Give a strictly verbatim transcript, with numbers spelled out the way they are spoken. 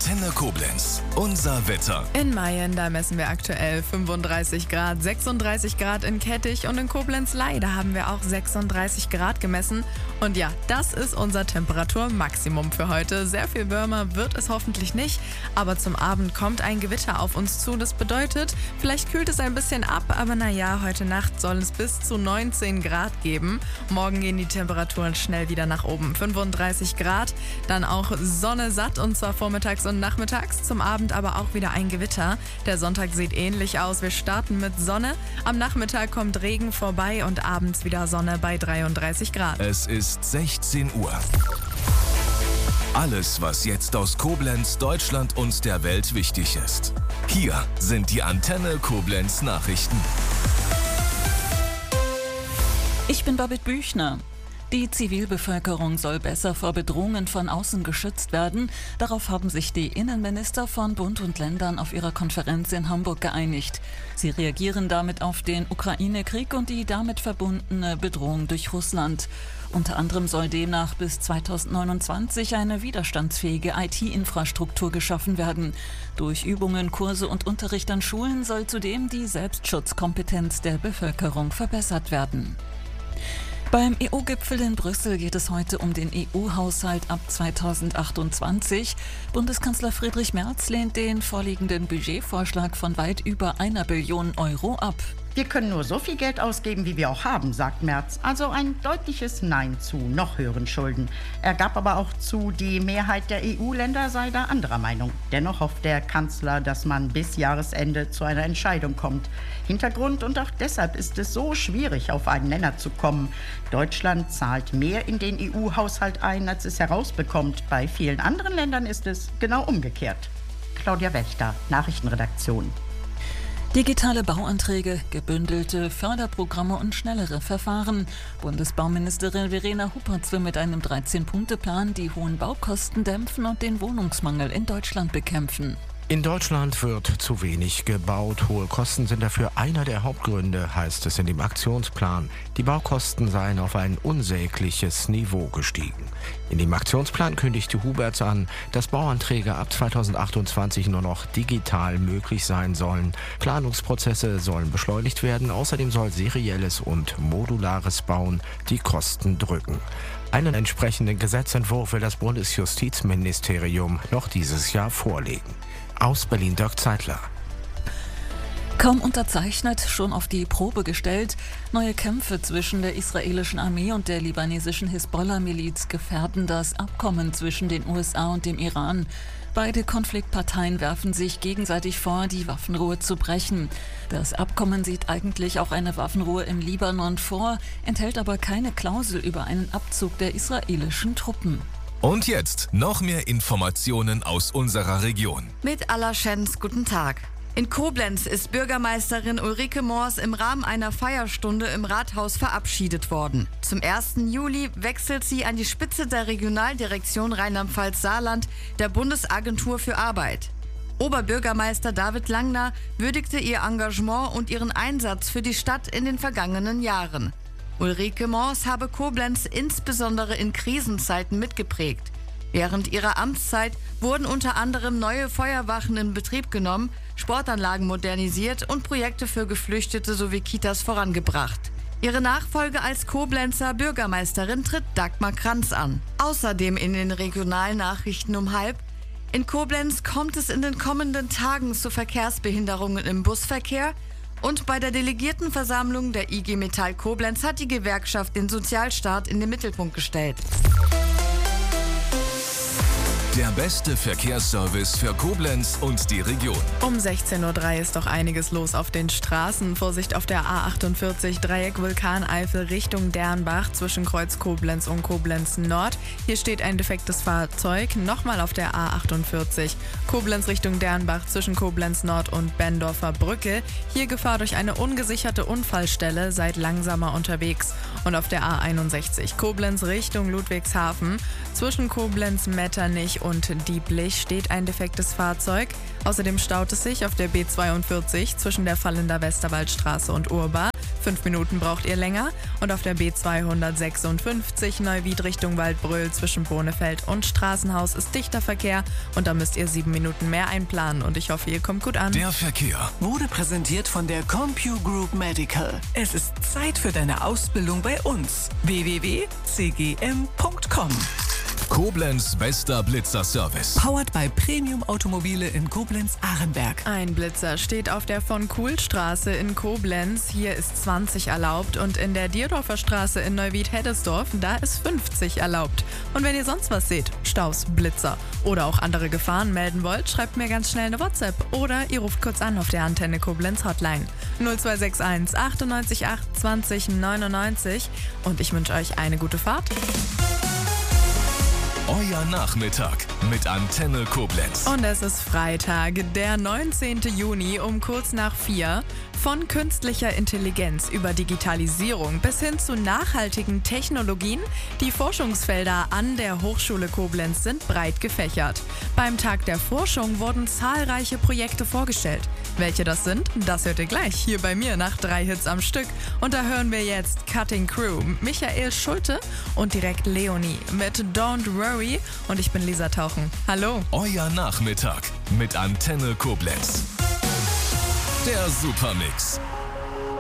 Antenne Koblenz. Unser Wetter. In Mayen, da messen wir aktuell fünfunddreißig Grad, sechsunddreißig Grad in Kettich und in Koblenz-Ley, da haben wir auch sechsunddreißig Grad gemessen. Und ja, das ist unser Temperaturmaximum für heute. Sehr viel wärmer wird es hoffentlich nicht, aber zum Abend kommt ein Gewitter auf uns zu. Das bedeutet, vielleicht kühlt es ein bisschen ab, aber naja, heute Nacht soll es bis zu neunzehn Grad geben. Morgen gehen die Temperaturen schnell wieder nach oben. fünfunddreißig Grad, dann auch Sonne satt und zwar vormittags und nachmittags. Zum Abend aber auch wieder ein Gewitter. Der Sonntag sieht ähnlich aus. Wir starten mit Sonne. Am Nachmittag kommt Regen vorbei und abends wieder Sonne bei dreiunddreißig Grad. Es ist sechzehn Uhr. Alles, was jetzt aus Koblenz, Deutschland und der Welt wichtig ist. Hier sind die Antenne Koblenz Nachrichten. Ich bin Babette Büchner. Die Zivilbevölkerung soll besser vor Bedrohungen von außen geschützt werden. Darauf haben sich die Innenminister von Bund und Ländern auf ihrer Konferenz in Hamburg geeinigt. Sie reagieren damit auf den Ukraine-Krieg und die damit verbundene Bedrohung durch Russland. Unter anderem soll demnach bis zweitausendneunundzwanzig eine widerstandsfähige I T-Infrastruktur geschaffen werden. Durch Übungen, Kurse und Unterricht an Schulen soll zudem die Selbstschutzkompetenz der Bevölkerung verbessert werden. Beim E U-Gipfel in Brüssel geht es heute um den E U-Haushalt ab zweitausendachtundzwanzig. Bundeskanzler Friedrich Merz lehnt den vorliegenden Budgetvorschlag von weit über einer Billion Euro ab. Wir können nur so viel Geld ausgeben, wie wir auch haben, sagt Merz. Also ein deutliches Nein zu noch höheren Schulden. Er gab aber auch zu, die Mehrheit der E U-Länder sei da anderer Meinung. Dennoch hofft der Kanzler, dass man bis Jahresende zu einer Entscheidung kommt. Hintergrund und auch deshalb ist es so schwierig, auf einen Nenner zu kommen. Deutschland zahlt mehr in den E U-Haushalt ein, als es herausbekommt. Bei vielen anderen Ländern ist es genau umgekehrt. Claudia Wächter, Nachrichtenredaktion. Digitale Bauanträge, gebündelte Förderprogramme und schnellere Verfahren. Bundesbauministerin Verena Huppertz will mit einem dreizehn-Punkte-Plan die hohen Baukosten dämpfen und den Wohnungsmangel in Deutschland bekämpfen. In Deutschland wird zu wenig gebaut. Hohe Kosten sind dafür einer der Hauptgründe, heißt es in dem Aktionsplan. Die Baukosten seien auf ein unsägliches Niveau gestiegen. In dem Aktionsplan kündigte Hubertz an, dass Bauanträge ab zweitausendachtundzwanzig nur noch digital möglich sein sollen. Planungsprozesse sollen beschleunigt werden. Außerdem soll serielles und modulares Bauen die Kosten drücken. Einen entsprechenden Gesetzentwurf will das Bundesjustizministerium noch dieses Jahr vorlegen. Aus Berlin Dirk Zeitler. Kaum unterzeichnet, schon auf die Probe gestellt. Neue Kämpfe zwischen der israelischen Armee und der libanesischen Hisbollah-Miliz gefährden das Abkommen zwischen den U S A und dem Iran. Beide Konfliktparteien werfen sich gegenseitig vor, die Waffenruhe zu brechen. Das Abkommen sieht eigentlich auch eine Waffenruhe im Libanon vor, enthält aber keine Klausel über einen Abzug der israelischen Truppen. Und jetzt noch mehr Informationen aus unserer Region. Mit aller Schens, guten Tag. In Koblenz ist Bürgermeisterin Ulrike Moors im Rahmen einer Feierstunde im Rathaus verabschiedet worden. Zum ersten Juli wechselt sie an die Spitze der Regionaldirektion Rheinland-Pfalz-Saarland der Bundesagentur für Arbeit. Oberbürgermeister David Langner würdigte ihr Engagement und ihren Einsatz für die Stadt in den vergangenen Jahren. Ulrike Moors habe Koblenz insbesondere in Krisenzeiten mitgeprägt. Während ihrer Amtszeit wurden unter anderem neue Feuerwachen in Betrieb genommen, Sportanlagen modernisiert und Projekte für Geflüchtete sowie Kitas vorangebracht. Ihre Nachfolge als Koblenzer Bürgermeisterin tritt Dagmar Kranz an. Außerdem in den Regionalnachrichten um halb: In Koblenz kommt es in den kommenden Tagen zu Verkehrsbehinderungen im Busverkehr. Und bei der Delegiertenversammlung der I G Metall Koblenz hat die Gewerkschaft den Sozialstaat in den Mittelpunkt gestellt. Der beste Verkehrsservice für Koblenz und die Region. Um sechzehn Uhr drei ist doch einiges los auf den Straßen. Vorsicht auf der A achtundvierzig, Dreieck Vulkaneifel Richtung Dernbach zwischen Kreuz Koblenz und Koblenz Nord. Hier steht ein defektes Fahrzeug. Nochmal auf der A achtundvierzig, Koblenz Richtung Dernbach zwischen Koblenz Nord und Bendorfer Brücke. Hier Gefahr durch eine ungesicherte Unfallstelle, seid langsamer unterwegs. Und auf der A einundsechzig, Koblenz Richtung Ludwigshafen zwischen Koblenz Metternich und Dieblich steht ein defektes Fahrzeug. Außerdem staut es sich auf der B zweiundvierzig zwischen der Vallender Westerwaldstraße und Urbar. Fünf Minuten braucht ihr länger. Und auf der B zweihundertsechsundfünfzig Neuwied Richtung Waldbröl zwischen Bohnefeld und Straßenhaus ist dichter Verkehr. Und da müsst ihr sieben Minuten mehr einplanen. Und ich hoffe, ihr kommt gut an. Der Verkehr wurde präsentiert von der CompuGroup Medical. Es ist Zeit für deine Ausbildung bei uns. w w w punkt c g m punkt com. Koblenz bester Blitzer-Service. Powered by Premium Automobile in Koblenz-Arenberg. Ein Blitzer steht auf der Von-Kuhl-Straße in Koblenz. Hier ist zwanzig erlaubt. Und in der Dierdorfer Straße in Neuwied-Heddesdorf, da ist fünfzig erlaubt. Und wenn ihr sonst was seht, Staus, Blitzer oder auch andere Gefahren melden wollt, schreibt mir ganz schnell eine WhatsApp oder ihr ruft kurz an auf der Antenne Koblenz Hotline null zwei sechs eins achtundneunzig acht zwanzig neunundneunzig. Und ich wünsche euch eine gute Fahrt. Euer Nachmittag mit Antenne Koblenz. Und es ist Freitag, der neunzehnten Juni um kurz nach vier. Von künstlicher Intelligenz über Digitalisierung bis hin zu nachhaltigen Technologien, die Forschungsfelder an der Hochschule Koblenz sind breit gefächert. Beim Tag der Forschung wurden zahlreiche Projekte vorgestellt. Welche das sind, das hört ihr gleich hier bei mir nach drei Hits am Stück. Und da hören wir jetzt Cutting Crew, Michael Schulte und direkt Leonie mit Don't Worry. Und ich bin Lisa Tauchen. Hallo. Euer Nachmittag mit Antenne Koblenz. Der Supermix.